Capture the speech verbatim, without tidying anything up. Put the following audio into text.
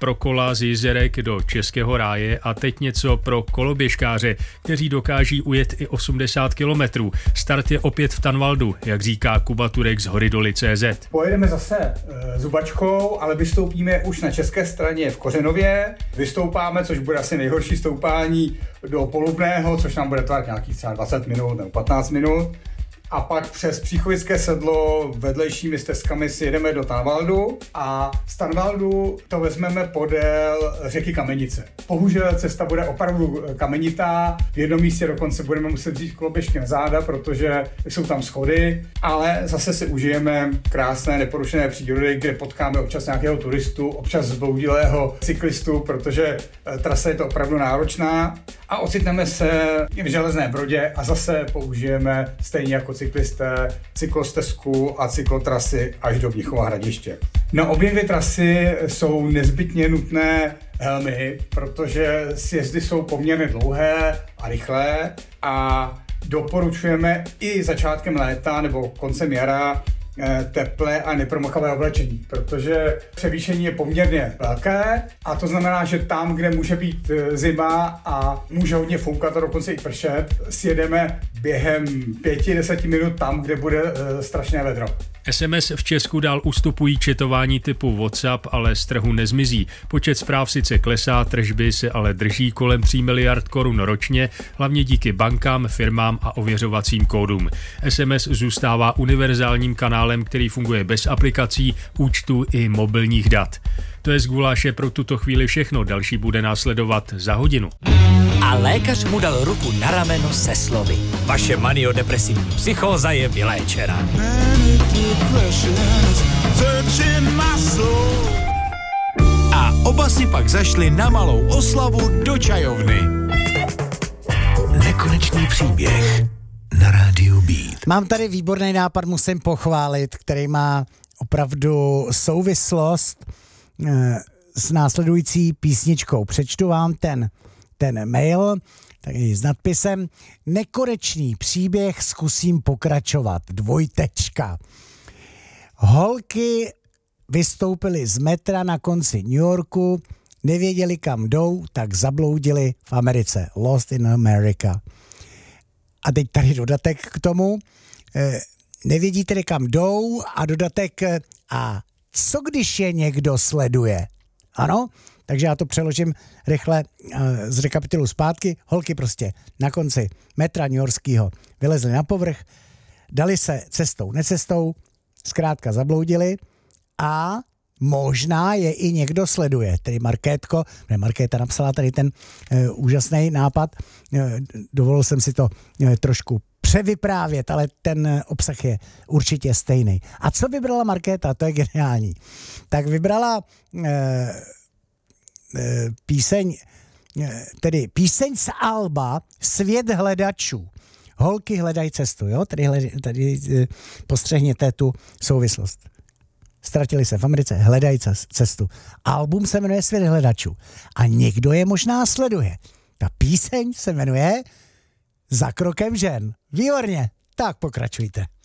pro kola z Jizerek do Českého ráje a teď něco pro koloběžkáře, kteří dokáží ujet i osmdesát kilometrů. Start je opět v Tanvaldu, jak říká Kuba Turek z Horydoly tečka cé zet. Pojedeme zase e, zubačkou, ale vystoupíme už na české straně v Kořenově. Vystoupáme, což bude asi nejhorší stoupání do Polubného, což nám bude trvat nějakých třeba dvacet minut nebo patnáct minut. A pak přes Příchovické sedlo vedlejšími stezkami si jedeme do Tanvaldu a z Tanvaldu to vezmeme podél řeky Kamenice. Bohužel cesta bude opravdu kamenitá, v jednom místě dokonce budeme muset vzít koloběžky na záda, protože jsou tam schody, ale zase si užijeme krásné neporušené přírody, kde potkáme občas nějakého turistu, občas zbloudilého cyklistu, protože trasa je to opravdu náročná a ocitneme se v Železné Brodě a zase použijeme stejně jako cyklisté cyklostezku a cyklotrasy až do Mnichova Hradiště. Na obě dvě trasy jsou nezbytně nutné helmy, protože sjezdy jsou poměrně dlouhé a rychlé a doporučujeme i začátkem léta nebo koncem jara teplé a nepromakavé oblečení, protože převýšení je poměrně velké a to znamená, že tam, kde může být zima a může hodně foukat a dokonce i pršet, sjedeme během pěti, deseti minut tam, kde bude strašné vedro. es em es v Česku dál ustupují četování typu WhatsApp, ale z trhu nezmizí. Počet zpráv sice klesá, tržby se ale drží kolem tří miliard korun ročně, hlavně díky bankám, firmám a ověřovacím kódům. es em es zůstává univerzálním kanálem, který funguje bez aplikací, účtů i mobilních dat. To je z Guláše pro tuto chvíli všechno, další bude následovat za hodinu. A lékař mu dal ruku na rameno se slovy: vaše maniodepresivní psychóza je vyléčena. A oba si pak zašli na malou oslavu do čajovny. Nekonečný příběh na rádiu Beat. Mám tady výborný nápad, musím pochválit, který má opravdu souvislost e, s následující písničkou. Přečtu vám ten, ten mail taky s nadpisem: nekonečný příběh, zkusím pokračovat. Dvojtečka. Holky vystoupily z metra na konci New Yorku, nevěděli kam jdou, tak zabloudili v Americe. Lost in America. A teď tady dodatek k tomu. E, nevědí tedy kam jdou a dodatek: a co když je někdo sleduje? Ano? Takže já to přeložím rychle z rekapitulu zpátky. Holky prostě na konci metra newyorského vylezly na povrch, dali se cestou, necestou, zkrátka zabloudili a možná je i někdo sleduje. Tedy Markétko, ne, Markéta napsala tady ten e, úžasný nápad. E, dovolil jsem si to e, trošku převyprávět, ale ten obsah je určitě stejný. A co vybrala Markéta? To je geniální. Tak vybrala e, píseň, tedy píseň z alba Svět hledačů. Holky hledají cestu, jo? Tady, hled, tady postřehněte tu souvislost. Ztratili se v Americe, hledají cestu. Album se jmenuje Svět hledačů a někdo je možná sleduje. Ta píseň se jmenuje Za krokem žen. Výborně, tak pokračujte.